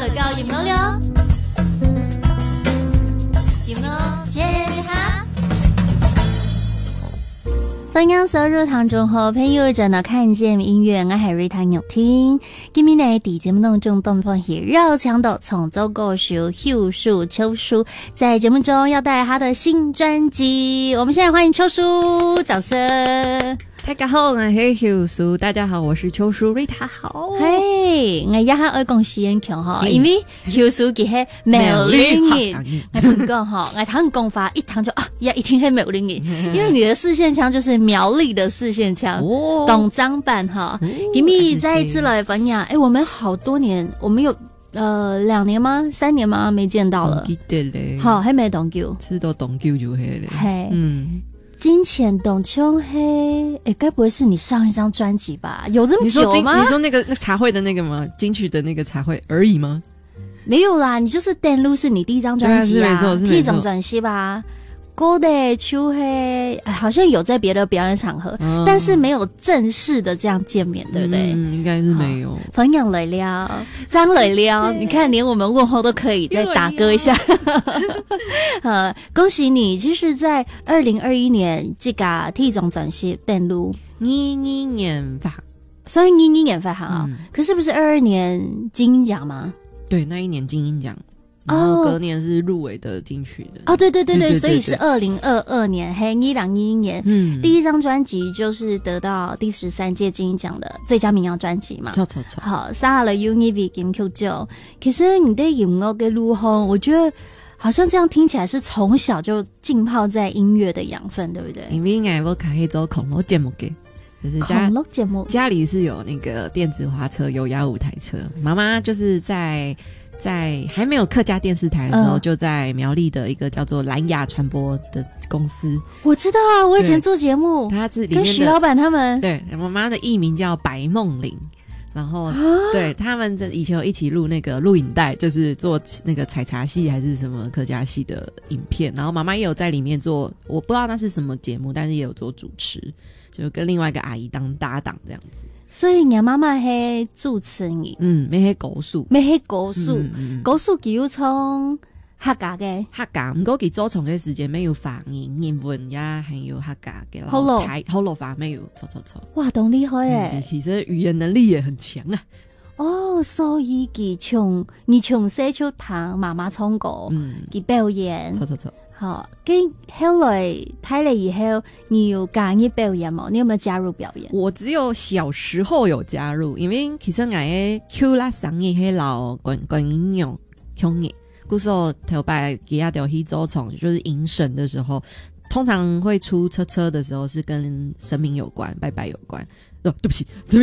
就到音樂了，音樂接你哈。分享收入堂中好朋友真的看见音乐，我係瑞塔玉聽。今日呢，第節目當中東方係繞牆的創作歌手邱淑秋淑，在節目中要帶來他的新專輯。我們現在歡迎秋淑，掌聲。 大家好，我係邱淑，大家好，我是秋淑，瑞塔好。 嘿，我一下愛講詩人強哈，因為邱淑佢係苗栗人，我同你講哈，我聽講法一聽就一聽係苗栗人，因為你的四線腔就是苗栗的四線腔，董章版哈。今日再一次來分享，我們好多年，我們有2年嗎？3年嗎？沒見到了。 記得嘞， 好，還沒懂叫， 知道懂叫就係嘞。 嘿，金錢董秋黑，該不會是你上一張專輯吧？有這麼久嗎？ 你說那個茶會的那個嗎？金曲的那個茶會而已嗎？ 沒有啦，你就是電路是你第一張專輯啊，替總整析吧。歌的秋黑好像有在別的表演場合，但是沒有正式的這樣見面，對不對？ 應該是沒有。 分享來了，張磊了，你看連我們問候都可以再打歌一下。恭喜你！其實在2021年這個替總整析電路 22年發， 所以22年發行啊。可是不是22年金音獎嗎？ 對，那一年金音獎。然後隔年是入圍的金曲的對，所以是2022年嘿，2021年，第一張專輯就是得到第13屆金音獎的最佳民謠專輯嘛。 錯。 好，撒了 UNIV 金曲獎。其實你的音樂嘅路行，我覺得好像這樣聽起來是從小就浸泡在音樂的養分，對不對？ 因為我開做恐龍節目嘅，就是恐龍節目家裡是有那個電子花車、有壓舞台車，媽媽就是在還沒有客家電視台的時候，就在苗栗的一個叫做藍雅傳播的公司。 我知道啊，我以前做節目， 他是裡面的跟徐老闆他們。 對，媽媽的藝名叫白夢玲，然後對他們以前有一起錄那個錄影帶，就是做那個採茶戲還是什麼客家戲的影片，然後媽媽也有在裡面做，我不知道那是什麼節目，但是也有做主持，就跟另外一個阿姨當搭檔這樣子。 所以你媽媽係主持人， 咩係古樹， 咩係古樹，古樹叫從客家嘅， 客家唔過佢做從嘅時間沒有發音，英文呀，還有客家嘅， 好咯， 好咯法沒有，錯。 哇，咁厲害誒！ 其實語言能力也很強啊。 哦，所以你從細就聽媽媽唱歌，佢表演， 錯。 好，跟後來睇了以後，你有加入表演嗎？你有沒有加入表演？ 我只有小時候有加入，因為其實我嘅 Q 啦上嘅係老觀音用腔嘅，故時候頭擺給他掉去做從，就是迎神的時候，通常會出車的時候是跟神明有關，拜拜有關。對不起。